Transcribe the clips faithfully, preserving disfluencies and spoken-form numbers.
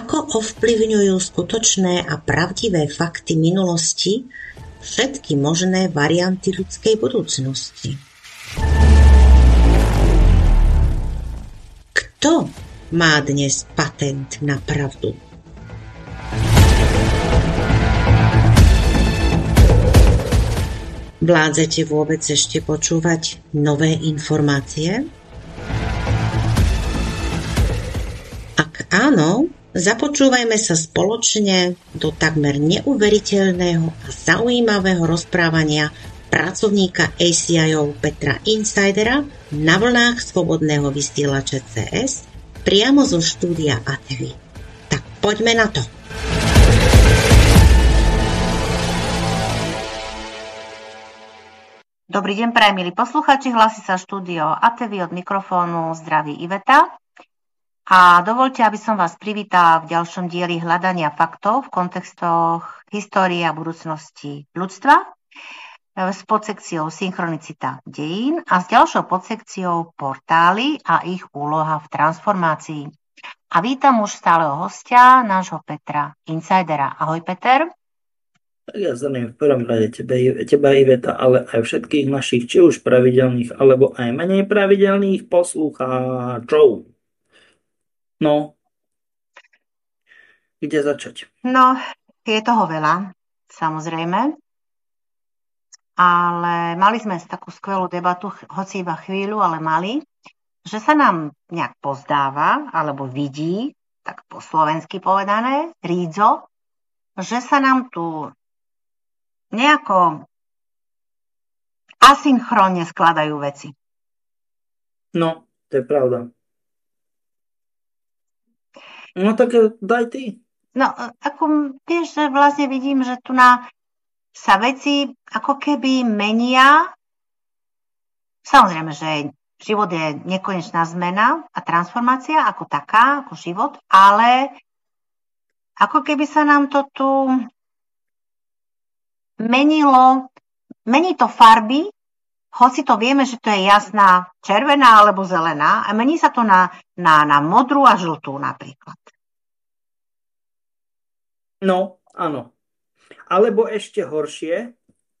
Ako ovplyvňujú skutočné a pravdivé fakty minulosti všetky možné varianty ľudskej budúcnosti? Kto má dnes patent na pravdu? Vládzete vôbec ešte počúvať nové informácie? Ak áno, započúvajme sa spoločne do takmer neuveriteľného a zaujímavého rozprávania pracovníka á cé í ó Petra Insidera na vlnách Slobodného vysielača cé es priamo zo štúdia á té vé. Tak poďme na to. Dobrý deň, prajem, milí poslucháči, hlási sa štúdio á té vé, od mikrofónu zdraví Iveta. A dovoľte, aby som vás privítala v ďalšom dieli hľadania faktov v kontextoch histórie a budúcnosti ľudstva s podsekciou Synchronicita dejín a s ďalšou podsekciou Portály a ich úloha v transformácii. A vítam už stáleho hostia, nášho Petra Insidera. Ahoj, Peter. Tak ja zdravím v prvom rade teba, teba Iveta, ale aj všetkých našich, či už pravidelných, alebo aj menej pravidelných poslucháčov. No, kde začať? No, je toho veľa, samozrejme, ale mali sme takú skvelú debatu, hoci iba chvíľu, ale mali, že sa nám nejak pozdáva, alebo vidí, tak po slovensky povedané, rídzo, že sa nám tu nejako asynchronne skladajú veci. No, to je pravda. No tak daj ty. No, ako vieš, že vlastne vidím, že tu na sa veci ako keby menia. Samozrejme, že život je nekonečná zmena a transformácia ako taká, ako život, ale ako keby sa nám to tu menilo, mení to farby, hoci to vieme, že to je jasná červená alebo zelená, a mení sa to na, na, na modrú a žltú napríklad. No, áno. Alebo ešte horšie,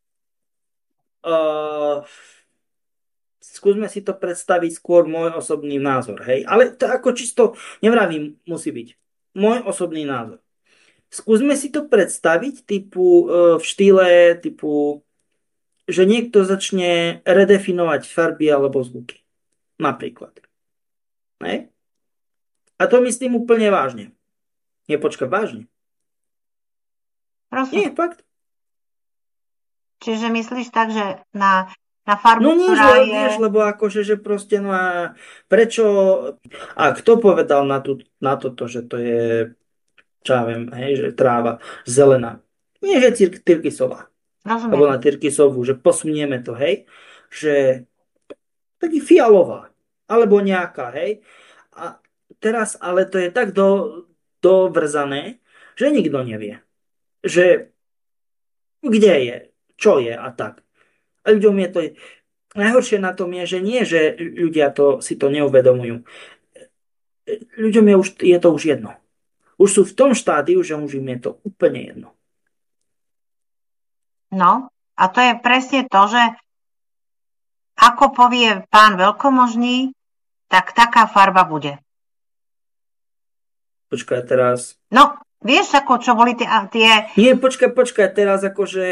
uh, skúsme si to predstaviť skôr môj osobný názor, hej? Ale to ako čisto, nevravím, musí byť môj osobný názor. Skúsme si to predstaviť typu, uh, v štýle typu, že niekto začne redefinovať farby alebo zvuky. Napríklad. Hej? A to myslím úplne vážne. Nie, počkaj, vážne. Rozumiem. Nie, fakt. Čiže myslíš tak, že na, na farbu, no nie, ktorá že, je... vieš, lebo akože, že proste, no a prečo... A kto povedal na, tú, na toto, že to je, čo ja viem, hej, že tráva zelená. Nie, že tyr, tyrkysová. Rozumiem. Alebo na tyrkysovú, že posunieme to, hej, že taký fialová, alebo nejaká, hej. A teraz, ale to je tak do, dovrzané, že nikto nevie. Že kde je, čo je a tak. A ľuďom je to... Najhoršie na tom je, že nie, že ľudia to, si to neuvedomujú. Ľuďom je, už, je to už jedno. Už sú v tom štádiu, že už im je to úplne jedno. No, a to je presne to, že ako povie pán veľkomožný, tak taká farba bude. Počkaj teraz... No, vieš, ako čo boli tie... tie... Nie, počkaj, počkaj, teraz akože...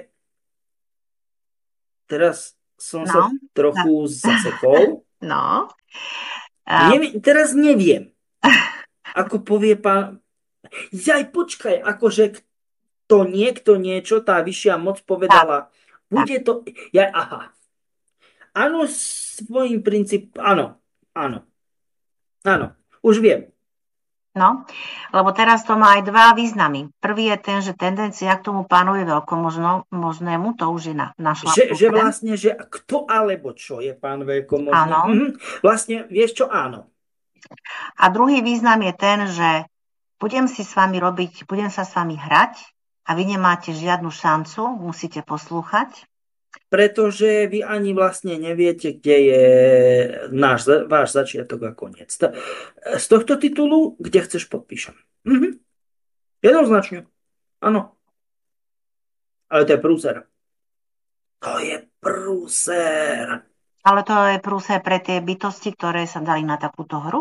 Teraz som no, sa trochu no. zasekol. No. Uh... Neviem, teraz neviem. Ako povie pán... Jaj, počkaj, akože to niekto niečo, tá vyššia moc povedala. Tak. Bude to... Ja, aha. Áno, svojím princíp... Áno, áno. Áno, už viem. No, lebo teraz to má aj dva významy. Prvý je ten, že tendencia k tomu pánovi veľkomožnému, to už je na, na šlapku. Že, že vlastne, že kto alebo čo je pán veľkomožný. Áno. Mhm. Vlastne, vieš čo, áno. A druhý význam je ten, že budem si s vami robiť, budem sa s vami hrať a vy nemáte žiadnu šancu, musíte poslúchať. Pretože vy ani vlastne neviete, kde je náš, váš začiatok a koniec. Z tohto titulu, kde chceš, podpíšem. Mhm. Jednoznačne. Áno. Ale to je prúser. To je prúser. Ale to je prúse pre tie bytosti, ktoré sa dali na takúto hru.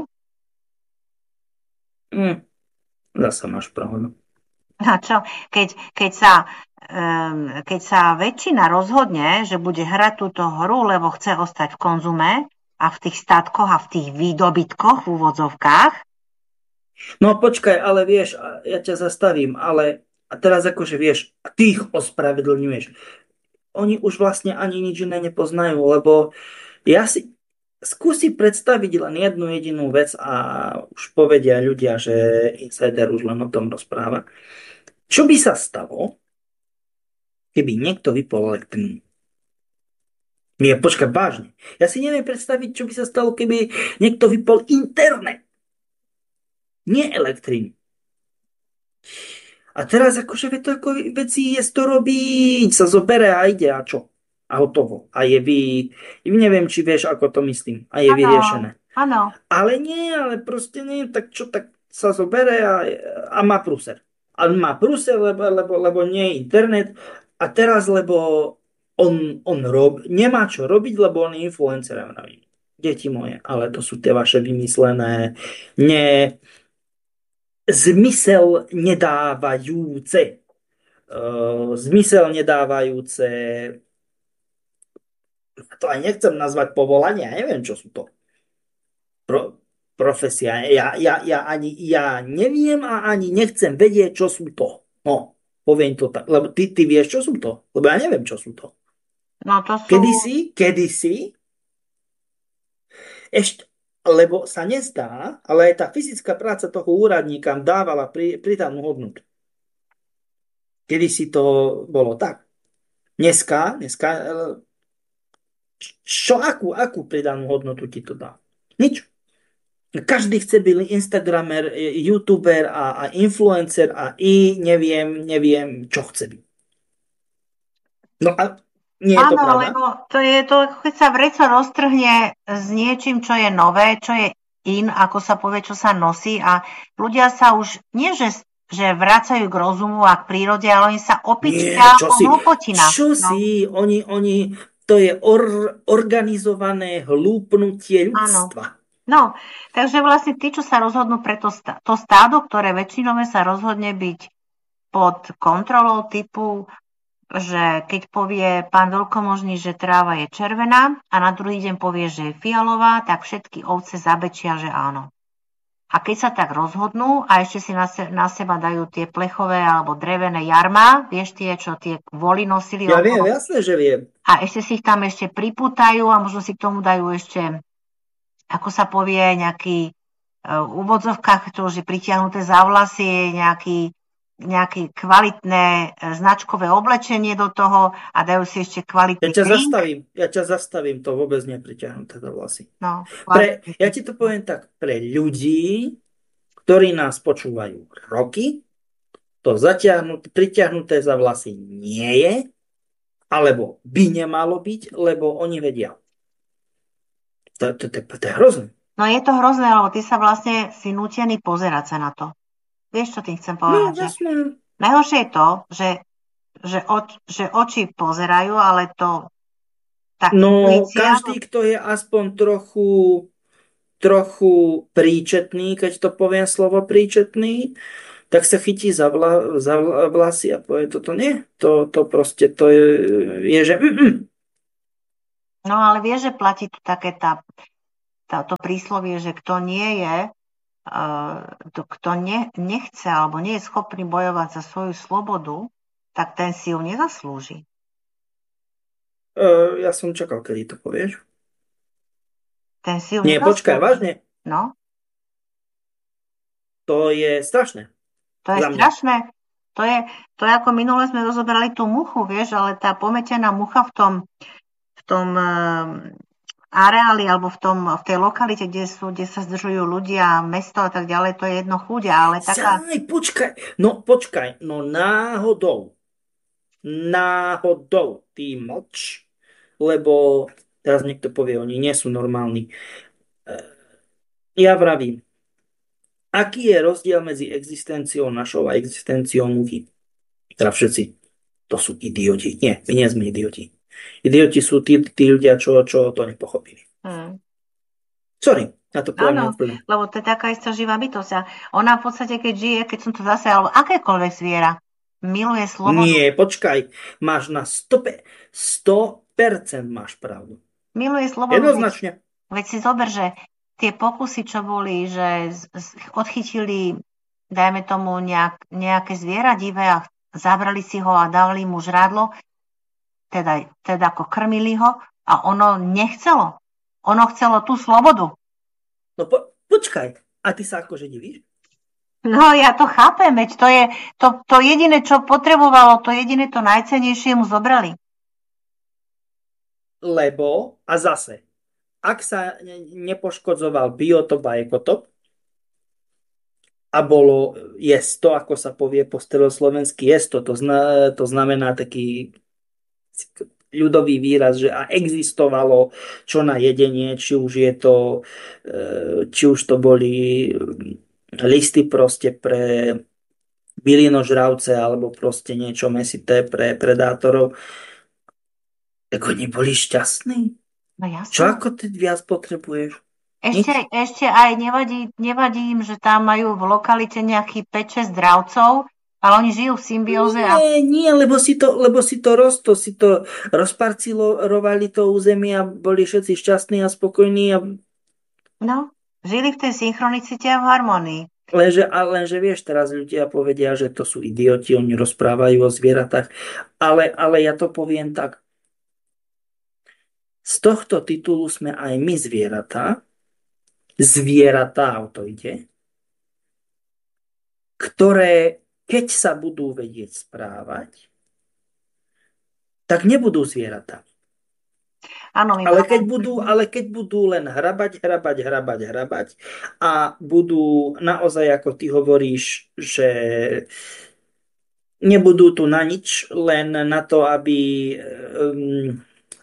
Hm. Zasa máš pravdu. A čo? Keď, keď, sa, um, keď sa väčšina rozhodne, že bude hrať túto hru, lebo chce ostať v konzume a v tých statkoch a v tých výdobytkoch v úvodzovkách. No počkaj, ale vieš, ja ťa zastavím, ale a teraz akože vieš, ty ich ospravedlňuješ. Oni už vlastne ani nič iné nepoznajú, lebo ja si skúsi predstaviť len jednu jedinú vec a už povedia ľudia, že insider už len o tom rozpráva. Čo by sa stalo, keby niekto vypol elektrínu? Nie, počkaj, vážne. Ja si neviem predstaviť, čo by sa stalo, keby niekto vypol internet. Nie elektrínu. A teraz akože to ako veci je to robiť, sa zobere a ide a čo? A hotovo. A je vy... Neviem, či vieš, ako to myslím. A je Áno, vyriešené. áno. Ale nie, ale proste nie, tak čo, tak sa zobere a, a má prúser. A má prúser, lebo, lebo, lebo nie je internet. A teraz, lebo on, on rob, nemá čo robiť, lebo on je influencer. Deti moje, ale to sú tie vaše vymyslené, ne, zmysel nedávajúce. Uh, zmysel nedávajúce, to aj nechcem nazvať povolania, ja neviem, čo sú to. Pro, profesia. Ja, ja, ja ani ja neviem a ani nechcem vedieť, čo sú to. No, poviem to tak, lebo ty, ty vieš, čo sú to. Lebo ja neviem, čo sú to. No to sú... Kedysi, kedysi, ešte, lebo sa nezdá, ale aj tá fyzická práca toho úradníka dávala pri, pridanú hodnotu. Kedysi to bolo tak. Dneska, dneska, čo, akú, akú pridanú hodnotu ti to dá? Nič. Každý chce byť Instagramer, YouTuber a, a influencer a i neviem, neviem, čo chce byť. No a nie je to Áno, pravda? lebo to je to, keď sa vreco roztrhne s niečím, čo je nové, čo je in, ako sa povie, čo sa nosí a ľudia sa už, nie že, že vracajú k rozumu a k prírode, ale oni sa Nie, opičia čo po si, hlupotinách. čo No, si, oni, oni, to je or, organizované hlúpnutie áno. ľudstva. No, takže vlastne tí, čo sa rozhodnú pre to, stá- to stádo, ktoré väčšinové sa rozhodne byť pod kontrolou typu, že keď povie pán veľkomožný, že tráva je červená a na druhý deň povie, že je fialová, tak všetky ovce zabečia, že áno. A keď sa tak rozhodnú a ešte si na, se, na seba dajú tie plechové alebo drevené jarma, vieš tie, čo tie voly nosili Ja viem, okolo, jasné, že viem. a ešte si ich tam ešte pripútajú a možno si k tomu dajú ešte, ako sa povie, nejaký uh, v úvodzovkách, to už je pritiahnuté za vlasy, nejaký nejaké kvalitné e, značkové oblečenie do toho a dajú si ešte Ja kvalitný ťa drink. zastavím, ja ťa zastavím, to vôbec nepriťahnuté do vlasy. No, Pre, ja ti to poviem tak, pre ľudí, ktorí nás počúvajú roky, to zatiahnuté, priťahnuté za vlasy nie je, alebo by nemalo byť, lebo oni vedia. To, to, to, to je hrozné. No je to hrozné, lebo ty sa vlastne si nútený pozerať sa na to. Vieš, čo tým chcem No, povedať? Že jasné. najhoršie je to, že, že, oč, že oči pozerajú, ale to tá No, intuícia, každý, kto je aspoň trochu, trochu príčetný, keď to poviem slovo príčetný, tak sa chytí za, vla, za vla- vlasy a povie, toto nie. To, to proste, to je, je že... Mm, mm. no ale vieš, že platí tu také tá, tá, to príslovie, že kto nie je, uh, to, kto ne, nechce alebo nie je schopný bojovať za svoju slobodu, tak ten si ju nezaslúži. Uh, ja som čakal, kedy to povieš. Ten si ju Nie, počkaj, nezaslúži. vážne. No, To je strašné. to je Za mňa. strašné. To je, to je ako minule sme rozoberali tú muchu, vieš, ale tá pometená mucha v tom, v tom um, areáli alebo v, tom, v tej lokalite, kde, sú, kde sa zdržujú ľudia, mesto a tak ďalej, to je jedno chudia, ale taká... Saj, počkaj. No, počkaj. No náhodou. Náhodou. Ty mlč. Lebo teraz niekto povie, oni nie sú normálni. Ja vravím, Aký je rozdiel medzi existenciou našou a existenciou muchy? Teda všetci, to sú idioti. Nie, my nie sme idioti. Idioti sú tí, tí ľudia, čo, čo to nepochopili. Hmm. Sorry, ja to poviem Áno, úplne. lebo to je taká istá živá bytosť. A ona v podstate, keď žije, keď som to zase, alebo akékoľvek zviera, miluje slobodu. Nie, počkaj, máš na sto percent máš pravdu. Miluje slobodu. Jednoznačne. Veď si zober, že tie pokusy, čo boli, že z- z- odchytili, dajme tomu, nejak, nejaké zviera divé a zabrali si ho a dali mu žrádlo, teda, teda ako krmili ho a ono nechcelo. Ono chcelo tú slobodu. No po, počkaj, a ty sa akože divíš? No ja to chápem, veď to je to, to jediné, čo potrebovalo, to jediné, to najcennejšie mu zobrali. Lebo, a zase, ak sa ne- nepoškodzoval biotop a ekotop a bolo jesto, ako sa povie po staroslovensky jesto, to, zna, to znamená taký ľudový výraz, že a existovalo čo na jedenie, či už je to, e, či už to boli listy proste pre bylinožravce alebo proste niečo mesité pre predátorov, tak oni boli šťastní. No jasne. Čo ako ty viac potrebuješ? Ešte, ešte aj nevadí, nevadí im, že tam majú v lokalite nejaký päť šesť dravcov, ale oni žijú v symbióze a Nie, nie, lebo si to, lebo si to rosto, si to rozparcilovali to územie a boli všetci šťastní a spokojní. A... no, žili v tej synchronicite a v harmonii. Lenže, a lenže vieš, teraz ľudia povedia, že to sú idioti, oni rozprávajú o zvieratách, ale, ale ja to poviem tak. Z tohto titulu sme aj my zvieratá, zvieratá, o to ide, ktoré, keď sa budú vedieť správať, tak nebudú zvieratá. Áno, my Ale máme- keď budú, ale keď budú len hrabať, hrabať, hrabať, hrabať a budú naozaj, ako ty hovoríš, že nebudú tu na nič, len na to, aby um,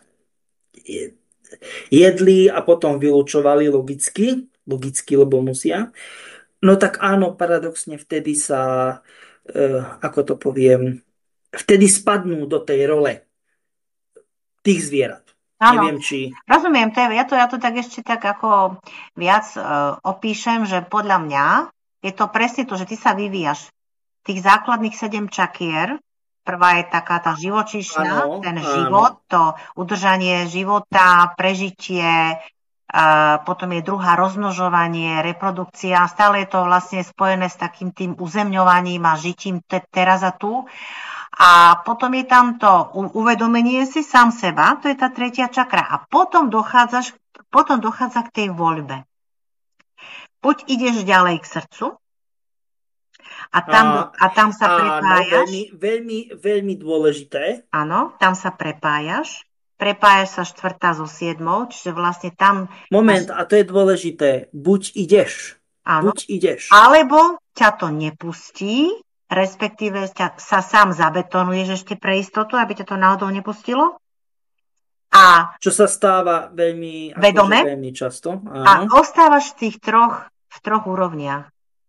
jedli a potom vylúčovali logicky, logicky, lebo musia, no tak áno, paradoxne vtedy sa, uh, ako to poviem, vtedy spadnú do tej role tých zvierat. Áno. Neviem, či... Rozumiem, to je, ja, to, ja to tak ešte tak ako viac uh, opíšem, že podľa mňa je to presne to, že ty sa vyvíjaš. Tých základných sedem čakier, prvá je taká tá živočíšna, Áno, ten áno. život, to udržanie života, prežitie, uh, potom je druhá rozmnožovanie, reprodukcia, stále je to vlastne spojené s takým tým uzemňovaním a žitím te, teraz a tu. A potom je tam to uvedomenie si sám seba, to je tá tretia čakra. A potom, dochádzaš, potom dochádza k tej voľbe. Buď ideš ďalej k srdcu a tam, a, a tam sa prepájaš. Áno, veľmi, veľmi, veľmi dôležité. Áno, tam sa prepájaš. Prepájaš sa štvrtá so siedmou, čiže vlastne tam... Moment, a to je dôležité. Buď ideš. Áno. Buď ideš. Alebo ťa to nepustí, respektíve sa sám zabetonuješ ešte pre istotu, aby ťa to náhodou nepustilo. A čo sa stáva veľmi, vedome, akože veľmi často. Áno. A ostávaš v tých troch, v troch úrovniach.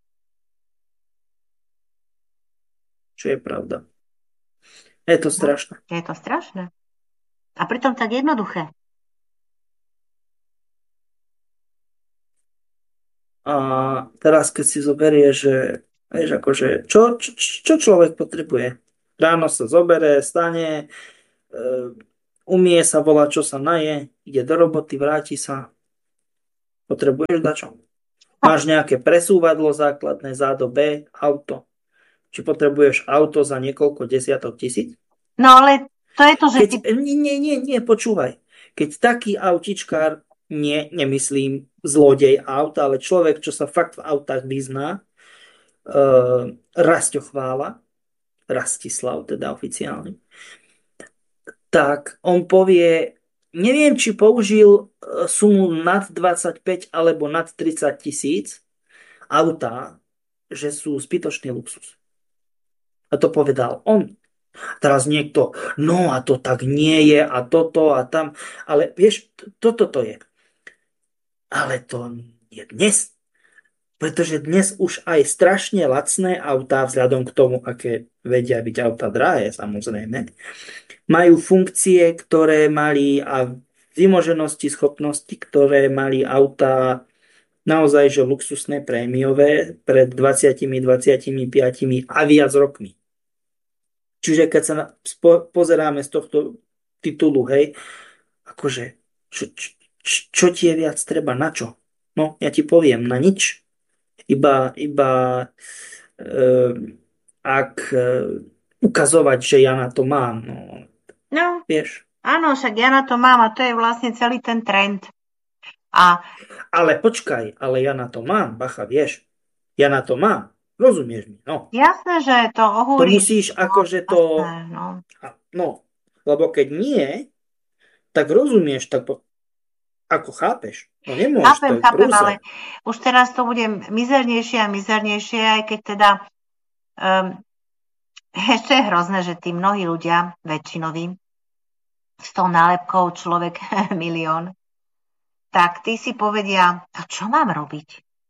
Čo je pravda. Je to strašné. Je to strašné. A pritom tak jednoduché. A teraz, keď si zoberie, že vieš, akože, čo, čo, čo človek potrebuje? Ráno sa zoberie, stane, e, umie sa, volá, čo sa naje, ide do roboty, vráti sa. Potrebuješ dačo? Máš nejaké presúvadlo základné, zádo B, auto. Či potrebuješ auto za niekoľko desiatok tisíc? No ale to je to, že... Keď, ty... Nie, nie, nie, nie, počúvaj. Keď taký autičkár, nie, nemyslím zlodej auta, ale človek, čo sa fakt v autách vyzná, uh, Rasťo Chvála, Rastislav teda oficiálne, tak on povie, neviem, či použil sumu nad dvadsaťpäť alebo nad tridsať tisíc autá, že sú zbytočný luxus. A to povedal on. Teraz niekto, no a to tak nie je a toto a tam, ale vieš, toto to je. Ale to je dnes. Pretože dnes už aj strašne lacné autá, vzhľadom k tomu, aké vedia byť autá drahé, samozrejme, majú funkcie, ktoré mali a vymoženosti, schopnosti, ktoré mali autá naozaj, že luxusné prémiové pred dvadsiatimi, dvadsiatimi a viac rokmi. Čiže keď sa na, spo, pozeráme z tohto titulu, hej, akože, čo, čo, čo ti je viac treba, na čo? No, ja ti poviem, na nič. Iba, iba e, ak e, ukazovať, že ja na to mám, no, No, vieš. áno, však ja na to mám a to je vlastne celý ten trend. A Ale počkaj, ale ja na to mám, bacha, vieš. Ja na to mám. Rozumieš mi, no. jasné, že to To ohúri. musíš akože to... Jasné, no. No, lebo keď nie, tak rozumieš, tak po- ako chápeš. No nemôžeš, Chápem, to je chápem, prúser. ale už teraz to bude mizernejšie a mizernejšie, aj keď teda um, ešte je hrozné, že tí mnohí ľudia, väčšinoví, s tou nálepkou človek milión, tak tí si povedia, a čo mám robiť?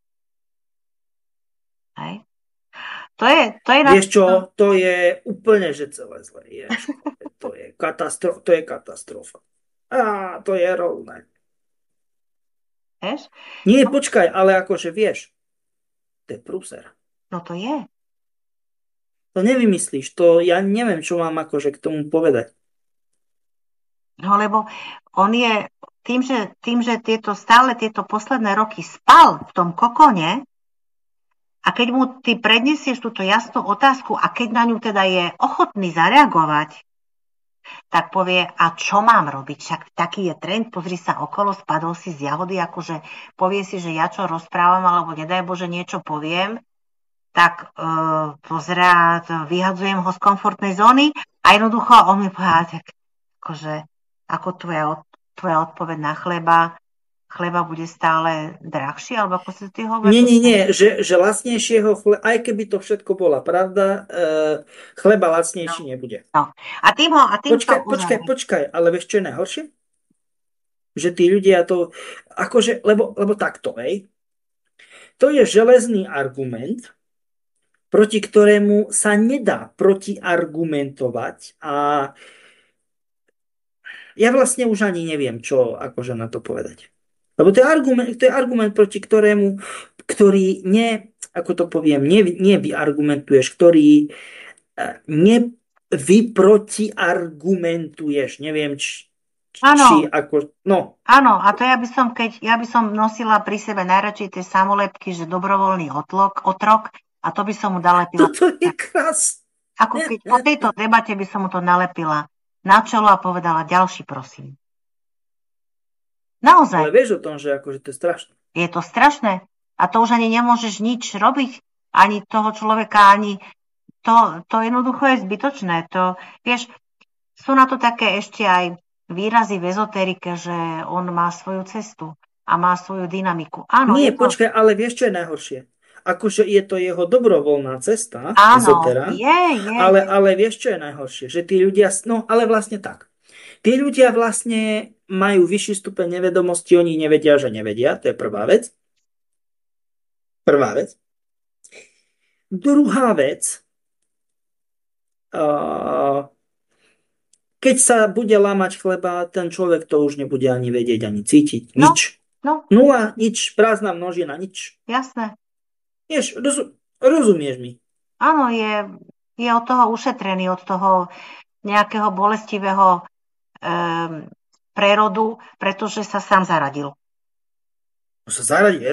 Hej. To je, to je Vieš čo, to je úplne, že celé zlé. Ježko, to je katastrofa. To je katastrofa. Á, to je rovné. Vieš? Nie, počkaj, ale akože vieš, to je prúser. No to je. To nevymyslíš, to ja neviem, čo mám akože k tomu povedať. No lebo on je, tým, že, tým, že tieto, stále tieto posledné roky spal v tom kokone, a keď mu ty prednesieš túto jasnú otázku a keď na ňu teda je ochotný zareagovať, tak povie, a čo mám robiť? Však taký je trend, pozri sa okolo, spadol si z jahody, akože povie si, že ja čo rozprávam, alebo nedaj Bože niečo poviem, tak e, pozerá, vyhadzujem ho z komfortnej zóny a jednoducho on mi povie, tak akože, ako tvoja, tvoja odpoveď na chleba, chleba bude stále drahší, alebo ako si ty hovoríš? Nie, nie, nie, že, že lacnejšieho chleba, aj keby to všetko bola pravda, e, chleba lacnejší no. nebude. No. A tým ho, a tým počkaj, to počkaj, počkaj, ale vieš, čo je najhoršie? Že tí ľudia to, akože, lebo, lebo takto, hej, to je železný argument, proti ktorému sa nedá protiargumentovať a ja vlastne už ani neviem, čo akože na to povedať. Lebo to je argument, to je argument proti ktorému, ktorý ne, ako to poviem, ne, nevyargumentuješ, ktorý nevyprotiargumentuješ. Neviem, či, či ako, no. Áno, a to ja by som, keď ja by som nosila pri sebe najradšej tie samolepky, že dobrovoľný otlok, otrok, a to by som mu nalepila. Toto je krásne. Ako keď po tejto debate by som mu to nalepila na čelo a povedala, ďalší prosím. Naozaj. Ale vieš o tom, že akože to je strašné. Je to strašné. A to už ani nemôžeš nič robiť, ani toho človeka, ani to, to jednoducho je zbytočné. To, vieš, sú na to také ešte aj výrazy v ezoterike, že on má svoju cestu a má svoju dynamiku. Áno, Nie, to... počkaj, ale vieš, čo je najhoršie? Akože je to jeho dobrovoľná cesta, áno, ezotera, je, je, ale, je. ale vieš, čo je najhoršie? Že tí ľudia, no ale vlastne tak. Tí ľudia vlastne majú vyšší stupeň nevedomosti, oni nevedia, že nevedia, to je prvá vec. Prvá vec. Druhá vec, uh, keď sa bude lámať chleba, ten človek to už nebude ani vedieť, ani cítiť. Nič. No, no. Nula, nič, prázdna množina, nič. Jasné. Vieš, roz, rozumieš mi? Áno, je, je od toho ušetrený, od toho nejakého bolestivého um, prerodu, pretože sa sám zaradil. Sa zaradil,